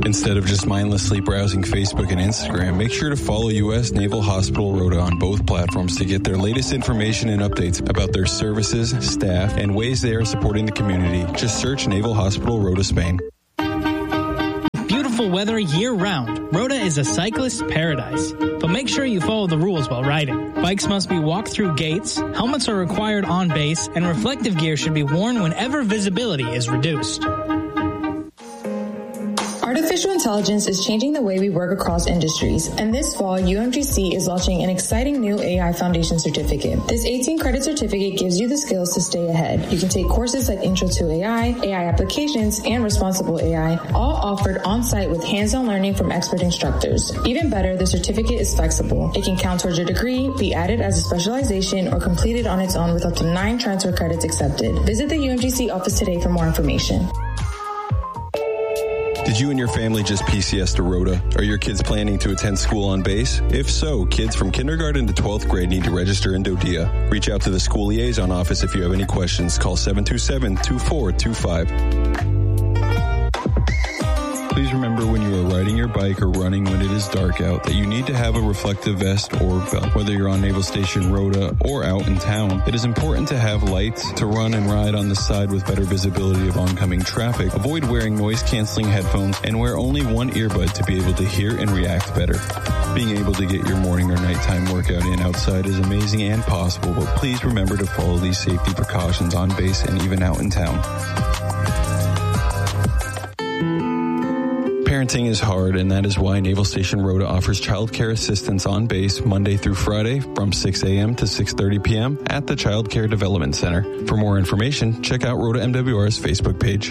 Instead of just mindlessly browsing Facebook and Instagram, make sure to follow U.S. Naval Hospital Rota on both platforms to get their latest information and updates about their services, staff, and ways they are supporting the community. Just search Naval Hospital Rota Spain. Beautiful weather year-round. Rota is a cyclist's paradise. But make sure you follow the rules while riding. Bikes must be walked through gates, helmets are required on base, and reflective gear should be worn whenever visibility is reduced. Artificial intelligence is changing the way we work across industries, and this fall, UMGC is launching an exciting new AI Foundation certificate. This 18-credit certificate gives you the skills to stay ahead. You can take courses like Intro to AI, AI Applications, and Responsible AI, all offered on-site with hands-on learning from expert instructors. Even better, the certificate is flexible. It can count towards your degree, be added as a specialization, or completed on its own with up to 9 transfer credits accepted. Visit the UMGC office today for more information. Did you and your family just PCS to Rota? Are your kids planning to attend school on base? If so, kids from kindergarten to 12th grade need to register in Dodia. Reach out to the school liaison office if you have any questions. Call 727-2425. Please remember when you are riding your bike or running when it is dark out that you need to have a reflective vest or belt. Whether you're on Naval Station Rota or out in town, it is important to have lights to run and ride on the side with better visibility of oncoming traffic. Avoid wearing noise-canceling headphones and wear only one earbud to be able to hear and react better. Being able to get your morning or nighttime workout in outside is amazing and possible, but please remember to follow these safety precautions on base and even out in town. Parenting is hard, and that is why Naval Station Rota offers childcare assistance on base Monday through Friday from 6 a.m. to 6:30 p.m. at the Child Care Development Center. For more information, check out Rota MWR's Facebook page.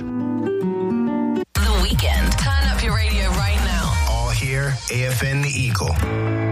The Weekend. Turn up your radio right now. All here, AFN The Eagle.